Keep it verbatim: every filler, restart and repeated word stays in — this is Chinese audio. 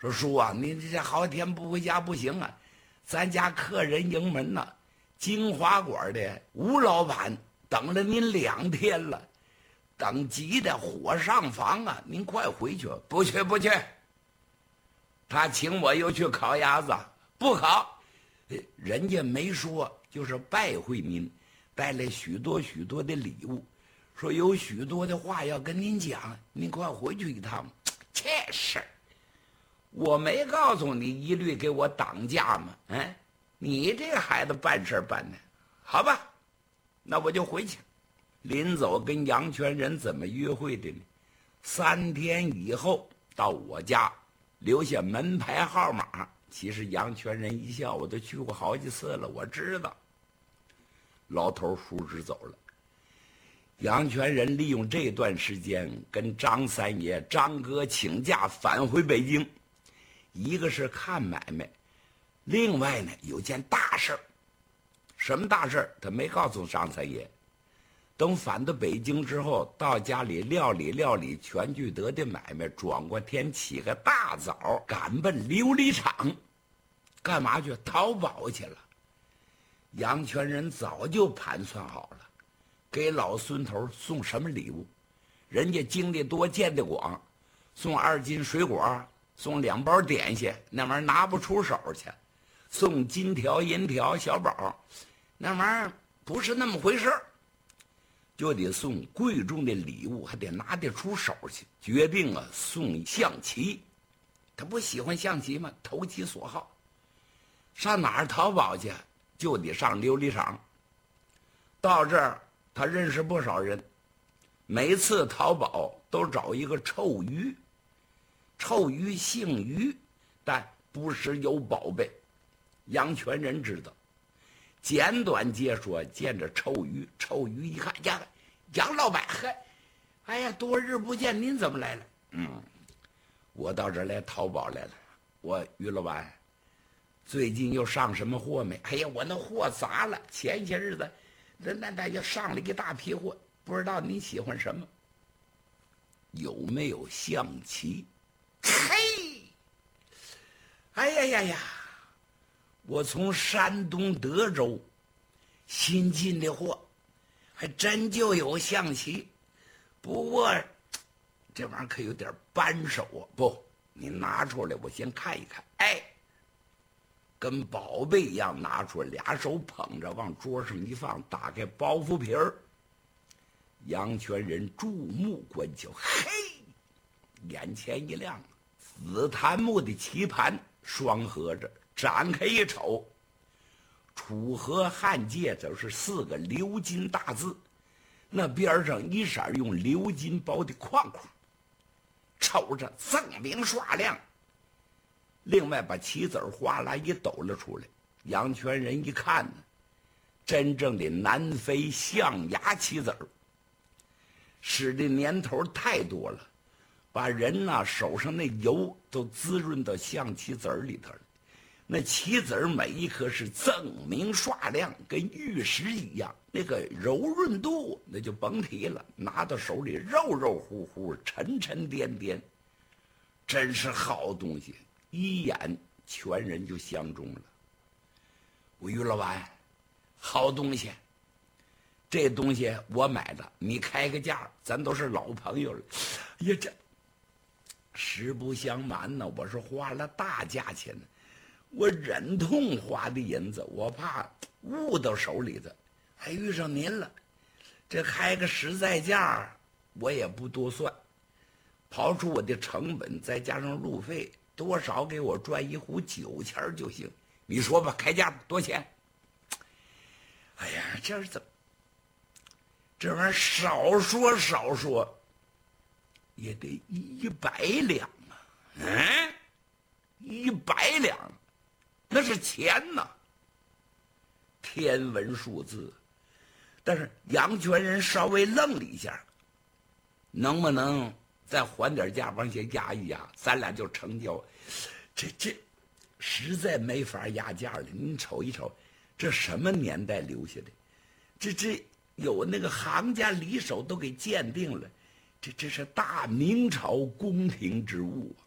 说叔啊，你这好几天不回家不行啊，咱家客人迎门呢、啊，金华馆的吴老板等了您两天了，等急的火上房啊，您快回去。不去不去，他请我又去烤鸭子，不烤，人家没说，就是拜会您，带来许多许多的礼物，说有许多的话要跟您讲，您快回去一趟。这事儿我没告诉你，一律给我挡驾吗？哎，你这个孩子办事办的好吧，那我就回去。临走跟杨全仁怎么约会的呢？三天以后到我家，留下门牌号码。其实杨全仁一笑，我都去过好几次了，我知道。老头叔侄走了，杨全仁利用这段时间跟张三爷、张哥请假返回北京，一个是看买卖，另外呢有件大事儿。什么大事儿？他没告诉张三爷。等返到北京之后，到家里料理料理全聚德的买卖，转过天起个大早，赶奔琉璃厂，干嘛去？淘宝去了。杨全仁早就盘算好了，给老孙头送什么礼物。人家经历多见得广，送二斤水果，送两包点心，那玩意儿拿不出手去。送金条银条小宝，那玩意儿不是那么回事儿，就得送贵重的礼物，还得拿得出手去。决定啊，送象棋。他不喜欢象棋吗？投其所好。上哪儿淘宝去？就得上琉璃厂。到这儿，他认识不少人，每次淘宝都找一个臭鱼。臭鱼姓于，但不时有宝贝。杨全仁知道。简短接说，见着臭鱼，臭鱼一看呀，杨老板，嘿，哎呀，多日不见，您怎么来了？嗯，我到这儿来淘宝来了。我于老板，最近又上什么货没？哎呀，我那货砸了，前些日子那那那又上了一大批货，不知道你喜欢什么？有没有象棋？嘿，哎呀呀呀！我从山东德州新进的货，还真就有象棋，不过这玩意儿可有点扳手啊！不，你拿出来，我先看一看。哎，跟宝贝一样，拿出来，俩手捧着，往桌上一放，打开包袱皮儿。杨全仁注目观瞧，嘿，眼前一亮，紫檀木的棋盘双合着。展开一瞅，楚河汉界这是四个鎏金大字，那边上一色用鎏金包的框框，瞅着锃明刷亮。另外把棋子哗啦一抖了出来，杨全仁一看呢，真正的南非象牙棋子儿，使的年头太多了，把人呐、啊、手上那油都滋润到象棋子儿里头了。那棋子儿每一颗是锃明刷亮，跟玉石一样，那个柔润度那就甭提了，拿到手里肉肉乎乎，沉沉甸甸，真是好东西，一眼全人就相中了。我于老板，好东西，这东西我买的，你开个价，咱都是老朋友了。哎呀，这实不相瞒呢，我是花了大价钱呢。我忍痛花的银子，我怕误到手里头，还遇上您了。这开个实在价，我也不多算，刨出我的成本，再加上路费，多少给我赚一壶酒钱就行。你说吧，开价多少钱？哎呀，这是怎么？这玩意儿少说少说，也得一百两啊！嗯，一百两。那是钱呐，天文数字。但是杨全仁稍微愣了一下，能不能再还点价往下压一压，咱俩就成交？这这实在没法压价了。您瞅一瞅，这什么年代留下的？这这有那个行家里手都给鉴定了，这这是大明朝宫廷之物啊！